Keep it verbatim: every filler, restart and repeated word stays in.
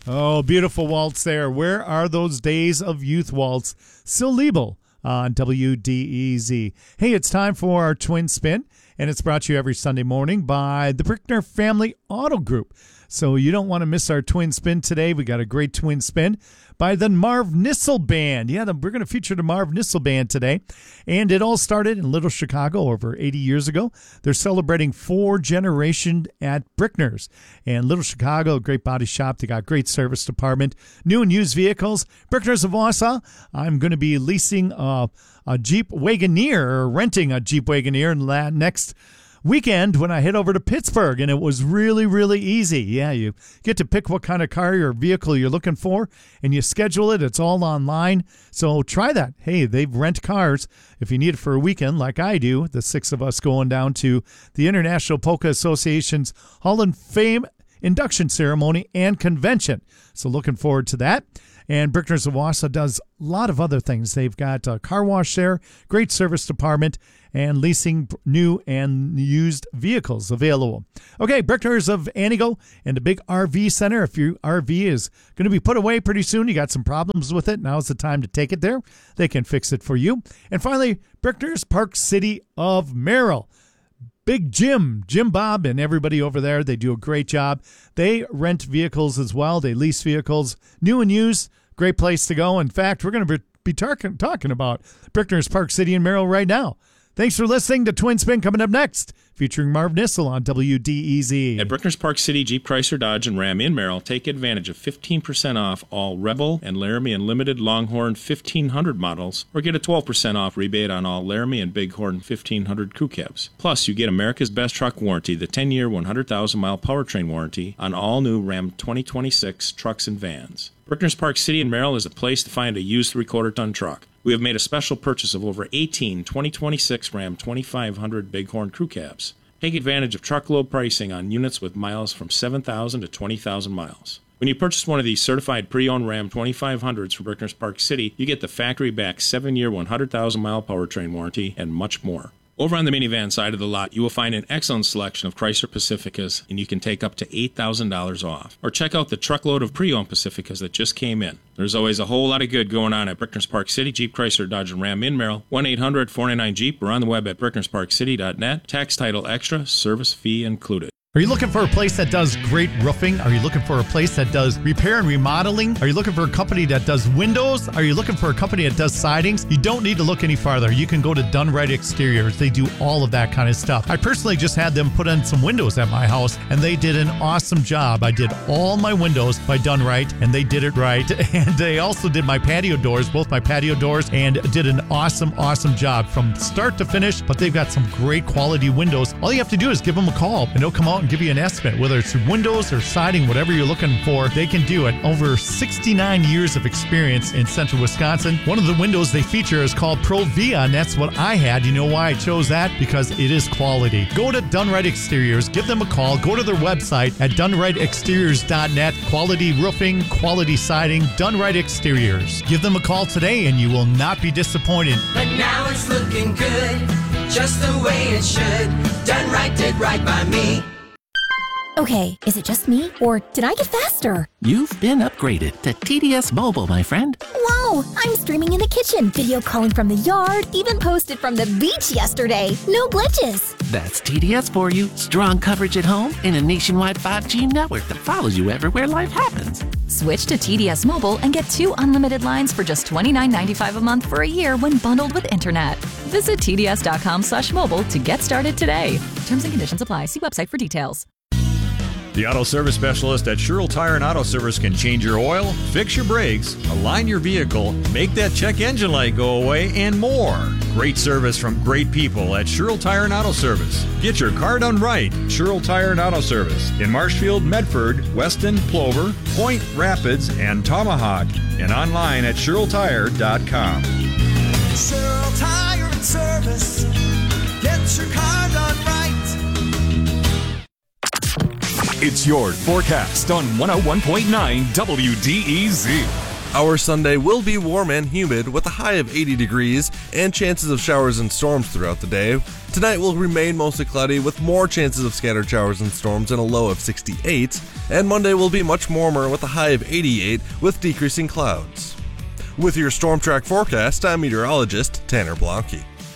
Oh, beautiful waltz there. Where are those days of youth waltz? Sil Liebel on W D E Z. Hey, it's time for our Twin Spin, and it's brought to you every Sunday morning by the Brickner Family Auto Group. So you don't want to miss our Twin Spin today. We got a great Twin Spin by the Marv Nissel Band. Yeah, the, we're going to feature the Marv Nissel Band today. And it all started in Little Chicago over eighty years ago. They're celebrating four generations at Brickner's. And Little Chicago, a great body shop. They got great service department, new and used vehicles. Brickner's of Wausau. I'm going to be leasing a, a Jeep Wagoneer, or renting a Jeep Wagoneer next weekend when I head over to Pittsburgh, and it was really, really easy. Yeah, you get to pick what kind of car or vehicle you're looking for, and you schedule it. It's all online, so try that. Hey, they rent cars if you need it for a weekend like I do, the six of us going down to the International Polka Association's Hall of Fame induction ceremony and convention. So looking forward to that. And Brickner's of Wausau does a lot of other things. They've got a car wash there, great service department, and leasing new and used vehicles available. Okay, Brickner's of Antigo and a big R V center. If your R V is going to be put away pretty soon, you got some problems with it, now's the time to take it there. They can fix it for you. And finally, Brickner's Park City of Merrill. Big Jim, Jim Bob, and everybody over there, they do a great job. They rent vehicles as well. They lease vehicles, new and used. Great place to go. In fact, we're going to be talking talking about Brickner's Park City in Merrill right now. Thanks for listening to Twin Spin coming up next, featuring Marv Nissel on W D E Z. At Brickner's Park City, Jeep, Chrysler, Dodge, and Ram in Merrill, take advantage of fifteen percent off all Rebel and Laramie Unlimited Longhorn fifteen hundred models, or get a twelve percent off rebate on all Laramie and Bighorn fifteen hundred crew cabs. Plus, you get America's Best Truck Warranty, the ten-year, one hundred thousand mile powertrain warranty on all new Ram twenty twenty-six trucks and vans. Brickner's Park City in Merrill is a place to find a used three-quarter ton truck. We have made a special purchase of over eighteen twenty twenty-six Ram twenty-five hundred Bighorn crew cabs. Take advantage of truckload pricing on units with miles from seven thousand to twenty thousand miles. When you purchase one of these certified pre-owned Ram twenty-five hundreds from Brickner's Park City, you get the factory-backed seven-year, one hundred thousand mile powertrain warranty and much more. Over on the minivan side of the lot, you will find an excellent selection of Chrysler Pacificas, and you can take up to eight thousand dollars off. Or check out the truckload of pre-owned Pacificas that just came in. There's always a whole lot of good going on at Brickner's Park City, Jeep, Chrysler, Dodge, and Ram in Merrill. one eight hundred four nine nine Jeep or on the web at brickners park city dot net. Tax title extra, service fee included. Are you looking for a place that does great roofing? Are you looking for a place that does repair and remodeling? Are you looking for a company that does windows? Are you looking for a company that does sidings? You don't need to look any farther. You can go to Dunright Exteriors. They do all of that kind of stuff. I personally just had them put in some windows at my house, and they did an awesome job. I did all my windows by Dunright, and they did it right. And they also did my patio doors, both my patio doors, and did an awesome, awesome job from start to finish. But they've got some great quality windows. All you have to do is give them a call, and they'll come out and give you an estimate, whether it's windows or siding, whatever you're looking for, they can do it. Over sixty-nine years of experience in central Wisconsin. One of the windows they feature is called Pro Via, and that's what I had. You know why I chose that? Because it is quality. Go to Dunright Exteriors, give them a call, go to their website at dunright exteriors dot net. Quality roofing, quality siding, Dunright Exteriors. Give them a call today and you will not be disappointed. But now it's looking good, just the way it should. Dunright did right by me. Okay, is it just me, or did I get faster? You've been upgraded to T D S Mobile, my friend. Whoa, I'm streaming in the kitchen, video calling from the yard, even posted from the beach yesterday. No glitches. That's T D S for you. Strong coverage at home and a nationwide five G network that follows you everywhere life happens. Switch to T D S Mobile and get two unlimited lines for just twenty-nine ninety-five a month for a year when bundled with internet. Visit T D S dot com slash mobile to get started today. Terms and conditions apply. See website for details. The Auto Service Specialist at Sherrill Tire and Auto Service can change your oil, fix your brakes, align your vehicle, make that check engine light go away, and more. Great service from great people at Sherrill Tire and Auto Service. Get your car done right. Sherrill Tire and Auto Service in Marshfield, Medford, Weston, Plover, Point, Rapids, and Tomahawk, and online at sherrill tire dot com. Sherrill Tire and Service. Get your car done right. It's your forecast on one oh one point nine W D E Z. Our Sunday will be warm and humid with a high of eighty degrees and chances of showers and storms throughout the day. Tonight will remain mostly cloudy with more chances of scattered showers and storms and a low of sixty-eight. And Monday will be much warmer with a high of eighty-eight with decreasing clouds. With your Storm Track forecast, I'm meteorologist Tanner Blanke.